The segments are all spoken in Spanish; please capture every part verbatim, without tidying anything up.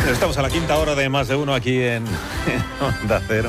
Estamos a la quinta hora de Más de Uno aquí en, en Onda Cero.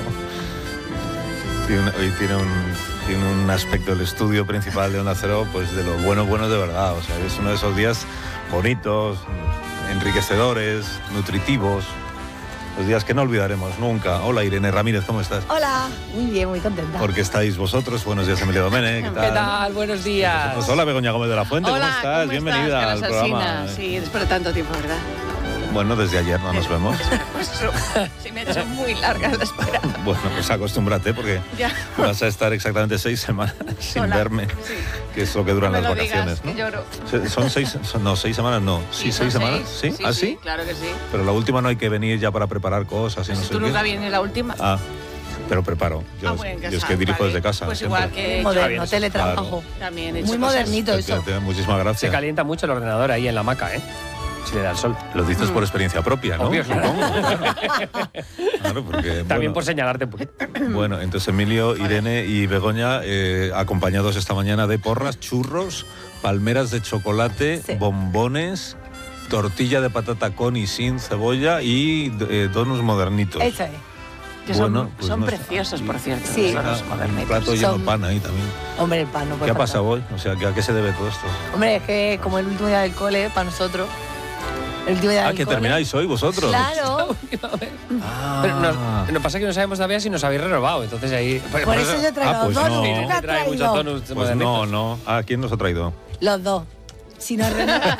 Tiene un, hoy tiene un, tiene un aspecto del estudio principal de Onda Cero, pues de lo bueno, bueno de verdad. O sea, es uno de esos días bonitos, enriquecedores, nutritivos. Los días que no olvidaremos nunca. Hola Irene Ramírez, ¿cómo estás? Hola, muy bien, muy contenta. Porque estáis vosotros. Buenos días, Emilio Domene. ¿Qué tal? ¿Qué tal? Buenos días. Pues hola Begoña Gómez de la Fuente, Hola, ¿cómo estás? ¿cómo Bienvenida estás, al Carlos programa. Alsina? Sí, después de tanto tiempo, ¿verdad? Bueno, desde ayer no nos vemos. Pues eso, se me ha hecho muy larga la espera. Bueno, pues acostúmbrate porque Ya. vas a estar exactamente seis semanas sin Hola. verme, Sí. que es lo que duran No me las lo vacaciones, digas, que ¿no? lloro. Se- Son seis, son- no, seis semanas no. Sí, son seis semanas, ¿sí? Sí, ¿Ah, sí, sí? claro que sí. Pero la última no hay que venir ya para preparar cosas y no Si sé tú qué. nunca vienes la última. Ah, pero preparo. Yo, Ah, bueno, en yo es casa, que dirijo vale. desde casa. Pues siempre. igual que Moderno, bien, teletrabajo. también he hecho Muy cosas. modernito Te- eso. te- te- Muchísimas Se gracias. calienta mucho el ordenador ahí en la hamaca, ¿eh? Si le da el sol. Lo dices por experiencia propia, ¿no? Obvio, claro. Supongo, claro. Claro, porque, También bueno, por señalarte un poquito. Bueno, entonces Emilio, Irene y Begoña, eh, acompañados esta mañana de porras, churros, palmeras de chocolate, Sí. bombones, tortilla de patata con y sin cebolla y eh, donuts modernitos. Eso es. Que son, Bueno, pues son no sé. preciosos, por cierto. Sí. Son los Un modernitos. plato lleno de Son- pan ahí también. Hombre, el pan no puede ¿Qué ha faltar. pasado hoy? O sea, ¿a qué se debe todo esto? Hombre, es que como el último día del cole, para nosotros, el último día Ah, del que cole... termináis hoy vosotros. Claro, Ah. Pero nos, nos pasa que no sabemos todavía si nos habéis renovado, entonces ahí... por eso yo traigo Ah, pues dos no. donuts. Sí, ¿Tú qué has trae muchos traído? donuts Pues modernitos. no, no. Ah, ¿quién nos ha traído? Los dos. Si nos renovamos.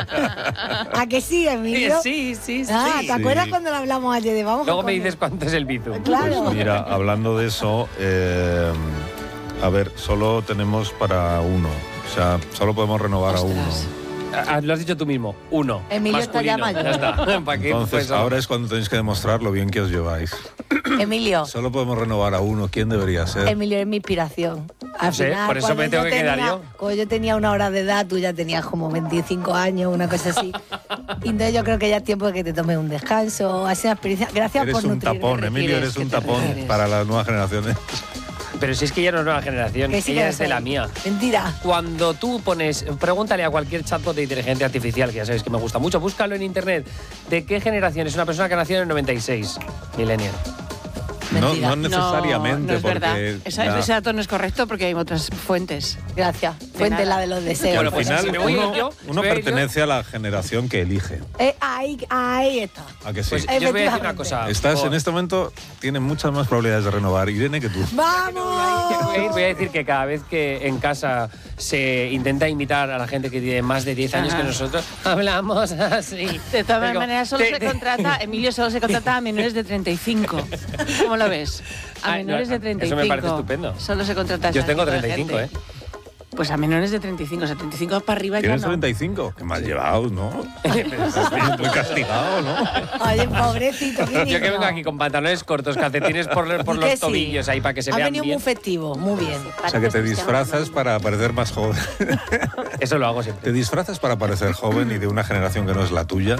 ¿A que sí, Emilio? Sí, sí, sí. Ah, ¿te acuerdas Sí. cuando lo hablamos ayer de vamos a Luego me comer? dices cuánto es el bizum. Claro. Pues mira, hablando de eso, eh, a ver, solo tenemos para uno. O sea, solo podemos renovar Ostras. a uno. Ah, lo has dicho tú mismo, uno. Emilio está ya masculino. mayor. Ya está. ¿Para qué? Entonces, Pues, ahora es cuando tenéis que demostrar lo bien que os lleváis. Emilio, Solo podemos renovar a uno. ¿Quién debería ser? Emilio es mi inspiración. Al No sé, final, por eso cuando me tengo yo que quedar tenía- yo. Cuando yo tenía una hora de edad, tú ya tenías como veinticinco años, una cosa así. Y entonces yo creo que ya es tiempo de que te tomes un descanso. Ha sido una experiencia. Gracias Eres por un nutrirme. tapón, ¿qué Emilio, quieres? eres un ¿Qué te tapón refieres? para las nuevas generaciones. Pero si es que ella no es nueva generación, Que sí que ella lo es de soy. la mía. Mentira. Cuando tú pones, pregúntale a cualquier chatbot de inteligencia artificial, que ya sabéis que me gusta mucho, búscalo en internet. ¿De qué generación es una persona que nació en el noventa y seis? Millennial. No, Mentira. no necesariamente, no, no es porque verdad. Esa- ya- ese dato no es correcto porque hay otras fuentes. Gracias. Fuente nada. la de los deseos. Bueno, al pues, final si me voy uno, yo, uno si me voy yo- pertenece a la generación que elige. Eh, ahí, ahí está. ¿A que sí? Pues yo os voy a decir una Efectivamente. cosa. Estás Por- en este momento, tienes muchas más probabilidades de renovar, Irene, que tú. ¡Vamos! Voy a ir- voy a decir que cada vez que en casa se intenta imitar a la gente que tiene más de diez años Ajá. que nosotros, hablamos así. De todas Digo, maneras, solo te- se te- contrata, Emilio solo se contrata a menores de treinta y cinco. ¿Cómo lo ves? A Ah, menores no, de treinta y cinco. eso me parece estupendo. Solo se contrata a Yo ese tengo tipo de treinta y cinco, ¿eh? gente. Pues a menores de treinta y cinco, o sea, treinta y cinco para arriba ya ¿Tienes no. treinta y cinco? Qué mal llevados, ¿no? Estás muy castigado, ¿no? Oye, pobrecito. qué Yo que niño. vengo aquí con pantalones cortos, calcetines por, por Y los que sí. tobillos ahí para que se Ha vean venido bien. muy festivo, muy bien. O sea, que te disfrazas para parecer más joven. Eso lo hago siempre. ¿Te disfrazas para parecer joven y de una generación que no es la tuya?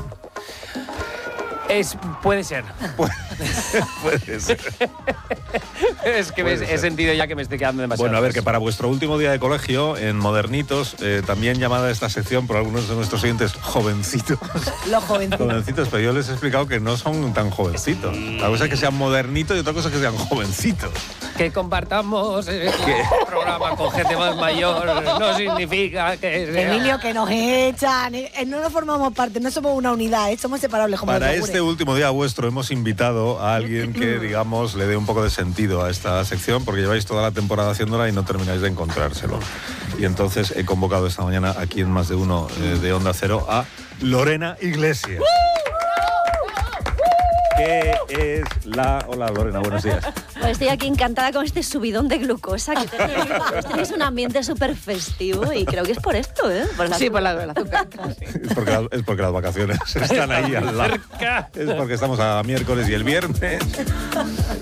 Es, puede ser. Puede ser. Es que me- Puede he ser. sentido ya que me estoy quedando demasiado. Bueno, a ver, que atrás. para vuestro último día de colegio, en Modernitos, eh, también llamada esta sección por algunos de nuestros oyentes jovencitos. Los jovencitos. Jovencitos, pero yo les he explicado que no son tan jovencitos. La cosa es que sean modernitos y otra cosa es que sean jovencitos. Que compartamos el programa con gente más mayor no significa que sea... Emilio, que nos echan. eh, No nos formamos parte, no somos una unidad, eh, somos separables como Para los yogures. este último día vuestro hemos invitado a alguien que, digamos, le dé un poco de sentido a esta sección, porque lleváis toda la temporada haciéndola y no termináis de encontrárselo. Y entonces he convocado esta mañana aquí en Más de Uno eh, de Onda Cero a Lorena Iglesias. ¿Qué es la...? Hola, Lorena, buenos días. Pues estoy aquí encantada con este subidón de glucosa que tenéis. Pues tenéis un ambiente súper festivo y creo que es por esto, ¿eh? Por la- Sí, por la del azúcar. Es porque, la- es porque las vacaciones están ahí al lado. Cerca. Es porque estamos a miércoles y el viernes.